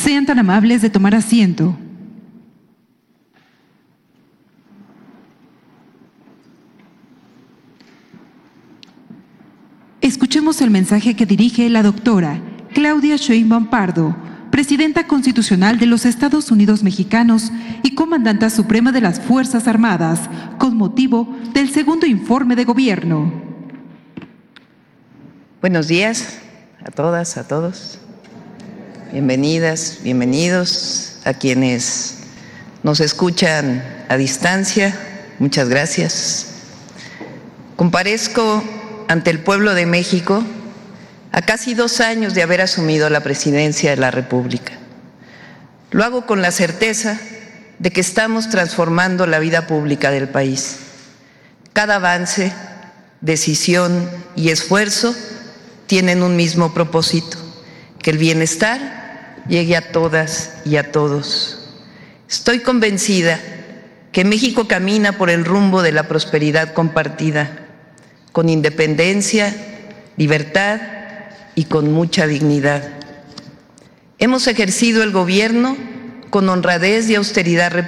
Sean tan amables de tomar asiento. Escuchemos el mensaje que dirige la doctora Claudia Sheinbaum Pardo, Presidenta Constitucional de los Estados Unidos Mexicanos y Comandanta Suprema de las Fuerzas Armadas, con motivo del segundo informe de gobierno. Buenos días a todas, a todos. Bienvenidas, bienvenidos a quienes nos escuchan a distancia. Muchas gracias. Comparezco ante el pueblo de México a casi 2 años de haber asumido la presidencia de la República. Lo hago con la certeza de que estamos transformando la vida pública del país. Cada avance, decisión y esfuerzo tienen un mismo propósito: que el bienestar llegue a todas y a todos. Estoy convencida que México camina por el rumbo de la prosperidad compartida, con independencia, libertad y con mucha dignidad. Hemos ejercido el gobierno con honradez y austeridad